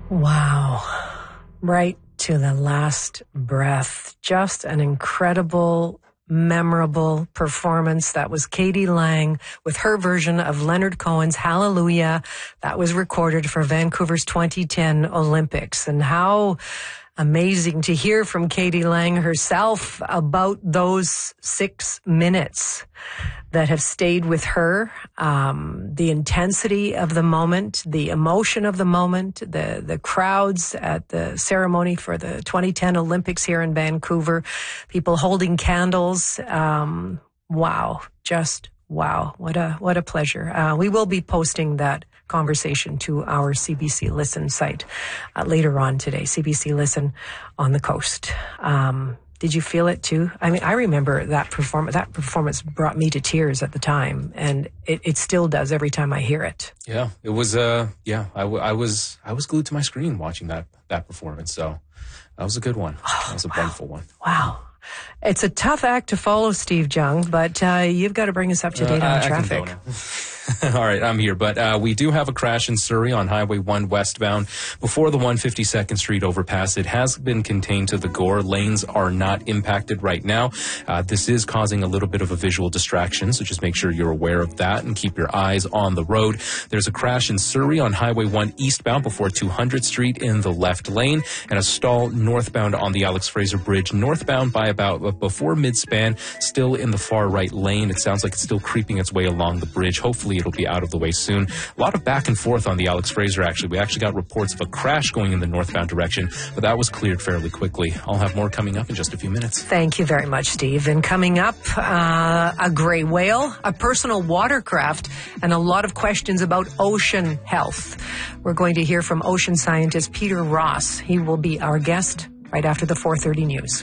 Wow. Right to the last breath. Just an incredible, memorable performance. That was Katie Lang with her version of Leonard Cohen's Hallelujah. That was recorded for Vancouver's 2010 Olympics. And how amazing to hear from Katie Lang herself about those 6 minutes that have stayed with her. The intensity of the moment, the emotion of the moment, the crowds at the ceremony for the 2010 Olympics here in Vancouver, people holding candles. Wow. Just wow. What a pleasure. We will be posting that conversation to our CBC Listen site later on today. CBC Listen on the coast. Did you feel it too? I mean, I remember that performance. That performance brought me to tears at the time, and it still does every time I hear it. Yeah, it was. I was glued to my screen watching that performance. So that was a good one. That was a wonderful one. Wow. It's a tough act to follow, Steve Jung, but you've got to bring us up to date on traffic. All right, I'm here. But we do have a crash in Surrey on Highway 1 westbound before the 152nd Street overpass. It has been contained to the Gore. Lanes are not impacted right now. This is causing a little bit of a visual distraction, so just make sure you're aware of that and keep your eyes on the road. There's a crash in Surrey on Highway 1 eastbound before 200th Street in the left lane, and a stall northbound on the Alex Fraser Bridge, northbound by about before mid-span, still in the far right lane. It sounds like it's still creeping its way along the bridge. Hopefully it'll be out of the way soon. A lot of back and forth on the Alex Fraser, actually. We actually got reports of a crash going in the northbound direction, but that was cleared fairly quickly. I'll have more coming up in just a few minutes. Thank you very much, Steve. And coming up, a gray whale, a personal watercraft, and a lot of questions about ocean health. We're going to hear from ocean scientist Peter Ross. He will be our guest right after the 4:30 news.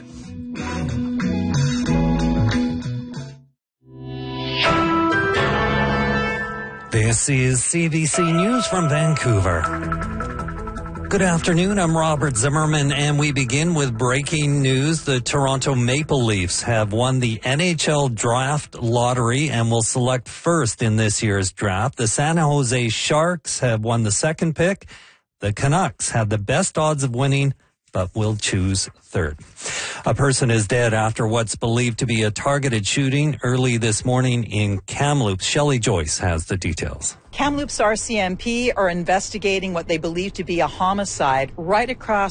This is CBC News from Vancouver. Good afternoon, I'm Robert Zimmerman, and we begin with breaking news. The Toronto Maple Leafs have won the NHL Draft Lottery and will select first in this year's draft. The San Jose Sharks have won the second pick. The Canucks have the best odds of winning, but will choose third. A person is dead after what's believed to be a targeted shooting early this morning in Kamloops. Shelley Joyce has the details. Kamloops RCMP are investigating what they believe to be a homicide right across